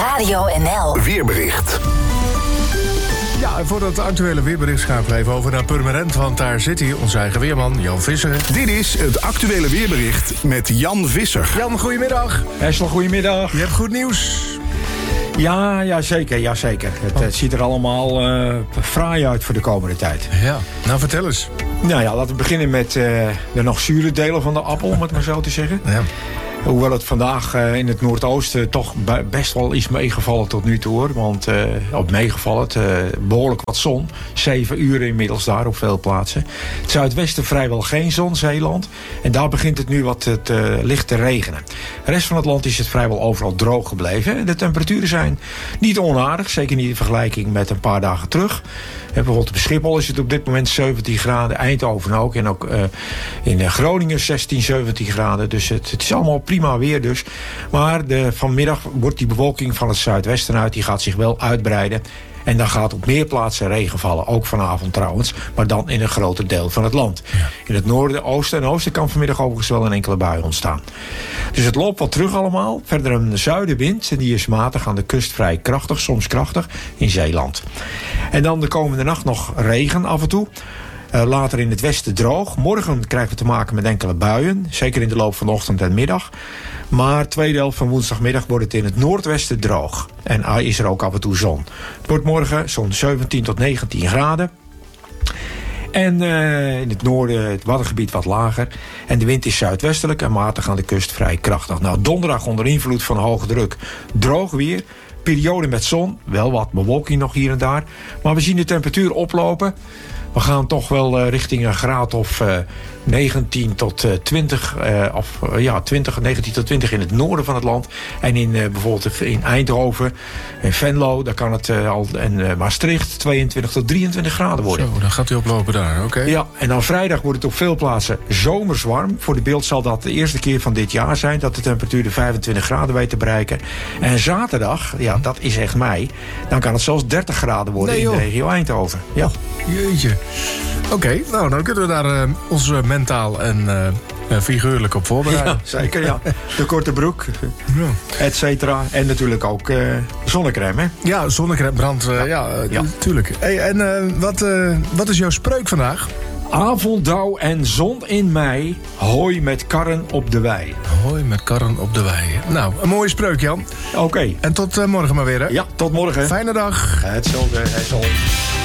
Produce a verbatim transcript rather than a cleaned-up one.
Radio N L Weerbericht. Ja, en voor dat actuele weerbericht schakelen we even over naar Purmerend, want daar zit hij, onze eigen weerman, Jan Visser. Dit is het actuele weerbericht met Jan Visser. Jan, goedemiddag. Hessel, goedemiddag. Je hebt goed nieuws. Ja, ja zeker, ja, zeker. Het, Oh. het ziet er allemaal uh, fraai uit voor de komende tijd. Ja, nou vertel eens. Nou ja, laten we beginnen met uh, de nog zure delen van de appel, om het maar zo te zeggen. Ja. Hoewel het vandaag uh, in het Noordoosten toch best wel is meegevallen tot nu toe, hoor. Want, uh, op meegevallen, het, uh, behoorlijk wat zon. Zeven uur inmiddels daar op veel plaatsen. Het zuidwesten vrijwel geen zon, Zeeland. En daar begint het nu wat het, uh, licht te regenen. De rest van het land is het vrijwel overal droog gebleven. En de temperaturen zijn niet onaardig. Zeker niet in vergelijking met een paar dagen terug. En bijvoorbeeld op Schiphol is het op dit moment zeventien graden. Eindhoven ook. En ook uh, in Groningen zestien, zeventien graden. Dus het, het is allemaal prima weer dus. Maar de, vanmiddag wordt die bewolking van het zuidwesten uit. Die gaat zich wel uitbreiden. En dan gaat op meer plaatsen regen vallen. Ook vanavond trouwens. Maar dan in een groter deel van het land. Ja. In het noorden, oosten en oosten kan vanmiddag overigens wel een enkele bui ontstaan. Dus het loopt wat terug allemaal. Verder een zuidenwind. En die is matig aan de kust vrij krachtig. Soms krachtig in Zeeland. En dan de komende nacht nog regen af en toe. Uh, later in het westen droog. Morgen krijgen we te maken met enkele buien. Zeker in de loop van de ochtend en middag. Maar tweede helft van woensdagmiddag wordt het in het noordwesten droog. En uh, is er ook af en toe zon. Het wordt morgen zo'n zeventien tot negentien graden. En uh, in het noorden het Waddengebied wat lager. En de wind is zuidwestelijk en matig aan de kust vrij krachtig. Nou, donderdag onder invloed van hoge druk droog weer. Periode met zon, wel wat bewolking nog hier en daar. Maar we zien de temperatuur oplopen. We gaan toch wel uh, richting een graad of uh, negentien tot twintig, uh, of uh, ja, twintig, negentien tot twintig in het noorden van het land. En in uh, bijvoorbeeld in Eindhoven, in Venlo, daar kan het uh, al, en uh, Maastricht tweeëntwintig tot drieëntwintig graden worden. Zo, dan gaat hij oplopen daar, oké. Okay. Ja, en dan vrijdag wordt het op veel plaatsen zomers warm. Voor de beeld zal dat de eerste keer van dit jaar zijn dat de temperatuur de vijfentwintig graden weet te bereiken. En zaterdag, ja, dat is echt mei, dan kan het zelfs dertig graden worden nee, in de regio Eindhoven. Ja. Oh, jeetje. Oké, okay, nou dan kunnen we daar uh, ons uh, mentaal en uh, figuurlijk op voorbereiden. Ja, zeker, ja. De korte broek, ja. Et cetera. En natuurlijk ook uh, zonnecrème, hè? Ja, zonnecrème, brand, uh, ja, ja, uh, ja. Tuurlijk. Hey, en uh, wat, uh, wat is jouw spreuk vandaag? Avonddauw en zon in mei, hooi met karren op de wei. Hooi met karren op de wei. Nou, een mooie spreuk, Jan. Oké. Okay. En tot uh, morgen maar weer, hè? Ja, tot morgen. Fijne dag. Hetzelfde, hetzelfde.